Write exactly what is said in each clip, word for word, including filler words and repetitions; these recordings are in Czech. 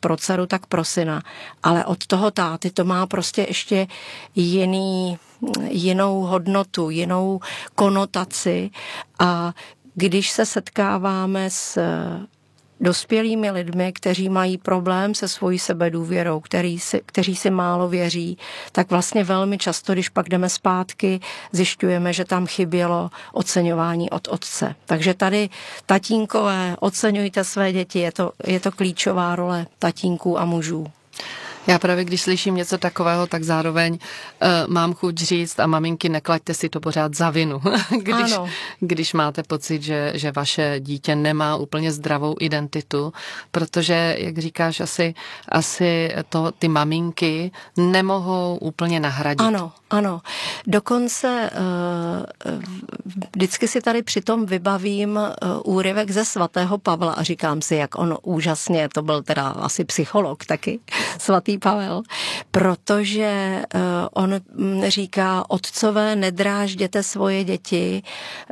pro dceru, tak pro syna. Ale od toho táty to má prostě ještě jiný, jinou hodnotu, jinou konotaci a když se setkáváme s dospělými lidmi, kteří mají problém se svojí sebedůvěrou, který si, kteří si málo věří, tak vlastně velmi často, když pak jdeme zpátky, zjišťujeme, že tam chybělo oceňování od otce. Takže tady tatínkové, oceňujte své děti, je to, je to klíčová role tatínků a mužů. Já právě, když slyším něco takového, tak zároveň uh, mám chuť říct a maminky, neklaďte si to pořád za vinu, když, když máte pocit, že, že vaše dítě nemá úplně zdravou identitu, protože, jak říkáš, asi, asi to ty maminky nemohou úplně nahradit. Ano, ano. Dokonce uh, vždycky si tady přitom vybavím uh, úryvek ze svatého Pavla a říkám si, jak on úžasně, to byl teda asi psycholog taky, svatý Pavel, protože uh, on říká, otcové, nedrážděte svoje děti,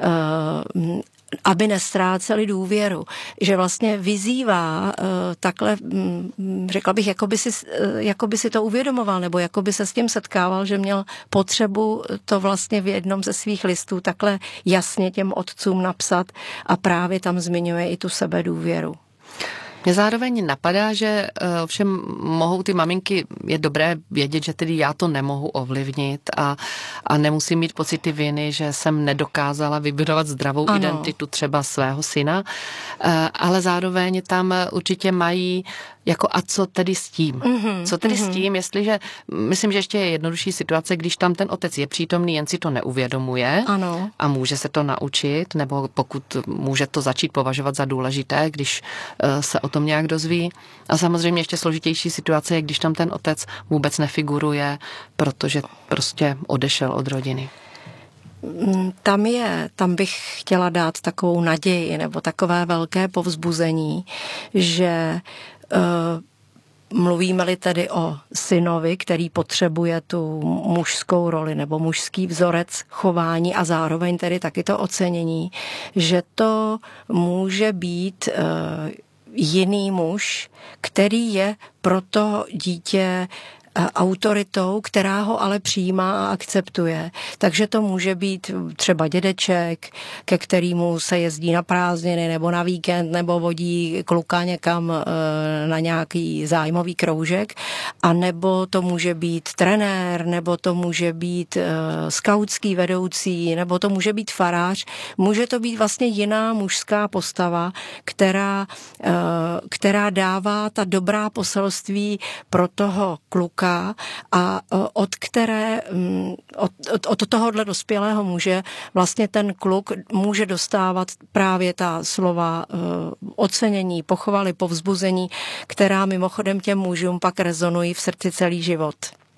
uh, aby nestráceli důvěru. Že vlastně vyzývá uh, takhle, um, řekla bych, jako by, si, uh, jako by si to uvědomoval, nebo jako by se s tím setkával, že měl potřebu to vlastně v jednom ze svých listů takhle jasně těm otcům napsat a právě tam zmiňuje i tu sebedůvěru. Mě zároveň napadá, že ovšem mohou ty maminky, je dobré vědět, že tedy já to nemohu ovlivnit a, a nemusím mít pocity viny, že jsem nedokázala vybudovat zdravou ano. identitu třeba svého syna, ale zároveň tam určitě mají jako a co tedy s tím? Mm-hmm, co tedy mm-hmm. s tím, jestliže, myslím, že ještě je jednodušší situace, když tam ten otec je přítomný, jen si to neuvědomuje ano. a může se to naučit, nebo pokud může to začít považovat za důležité, když uh, se o tom nějak dozví. A samozřejmě ještě složitější situace je, když tam ten otec vůbec nefiguruje, protože prostě odešel od rodiny. Tam je, tam bych chtěla dát takovou naději nebo takové velké povzbuzení, že uh, mluvíme-li tedy o synovi, který potřebuje tu mužskou roli nebo mužský vzorec chování a zároveň tedy taky to ocenění, že to může být uh, jiný muž, který je pro to dítě autoritou, která ho ale přijímá a akceptuje. Takže to může být třeba dědeček, ke kterému se jezdí na prázdniny nebo na víkend, nebo vodí kluka někam na nějaký zájmový kroužek, a nebo to může být trenér, nebo to může být skautský vedoucí, nebo to může být farář. Může to být vlastně jiná mužská postava, která, která dává ta dobrá poselství pro toho kluka a od které, od, od, od tohohle dospělého muže vlastně ten kluk může dostávat právě ta slova uh, ocenění, pochvaly, povzbuzení, která mimochodem těm mužům pak rezonují v srdci celý život.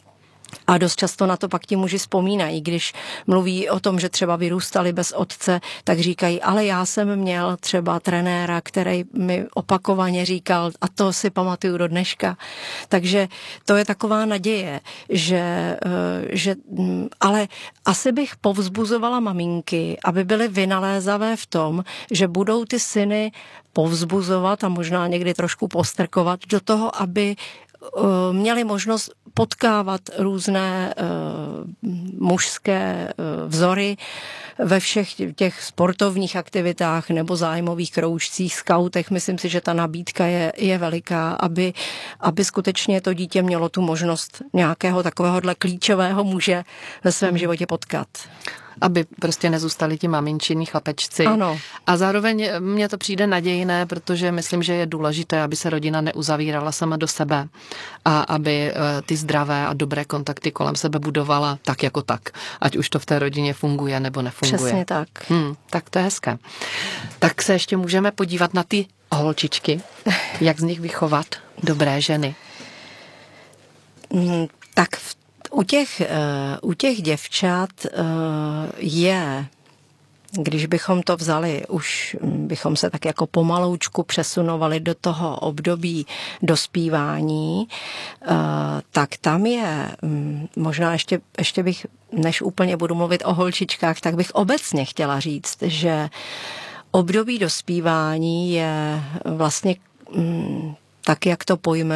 A dost často na to pak ti muži vzpomínají, když mluví o tom, že třeba vyrůstali bez otce, tak říkají, ale já jsem měl třeba trenéra, který mi opakovaně říkal, a to si pamatuju do dneška. Takže to je taková naděje, že, že ale asi bych povzbuzovala maminky, aby byly vynalézavé v tom, že budou ty syny povzbuzovat a možná někdy trošku postrkovat do toho, aby měli možnost potkávat různé uh, mužské uh, vzory ve všech těch sportovních aktivitách nebo zájmových kroužcích, skautech. Myslím si, že ta nabídka je, je veliká, aby, aby skutečně to dítě mělo tu možnost nějakého takovéhohle klíčového muže ve svém životě potkat. Aby prostě nezůstali ti maminčiny chlapečci. Ano. A zároveň mně to přijde nadějné, protože myslím, že je důležité, aby se rodina neuzavírala sama do sebe a aby ty zdravé a dobré kontakty kolem sebe budovala tak jako tak. Ať už to v té rodině funguje nebo nefunguje. Přesně tak. Hmm, tak to je hezké. Tak se ještě můžeme podívat na ty holčičky, jak z nich vychovat dobré ženy. Hmm, tak v U těch, u těch děvčat je, když bychom to vzali, už bychom se tak jako pomaloučku přesunovali do toho období dospívání, tak tam je, možná ještě, ještě bych, než úplně budu mluvit o holčičkách, tak bych obecně chtěla říct, že období dospívání je vlastně tak, jak to pojmenujeme,